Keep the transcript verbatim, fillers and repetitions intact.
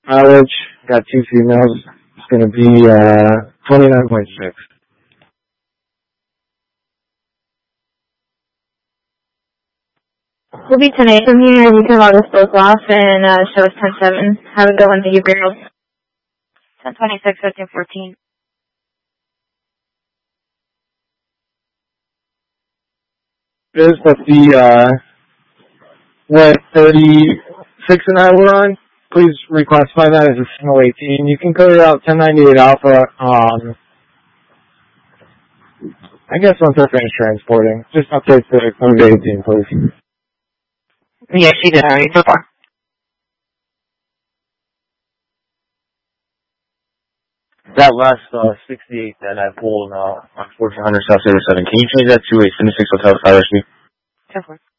Mileage, got two females. It's going to be uh, twenty-nine point six. We'll be ten eight from here. You can log us both off and uh, show us ten seven. Have a good one, the girls. ten twenty-six, fifteen fourteen. This must be, uh, what, thirty-six an hour on? Please reclassify that as a signal eighteen. You can clear out ten ninety-eight Alpha, um, I guess once they're finished transporting. Just update the code eighteen, please. Yes, she did. How are you so far? That last uh, sixty-eight that I pulled uh, on fourteen hundred South Saber seven, can you change that to a seventy-six Hotel Fire Street? Ten four.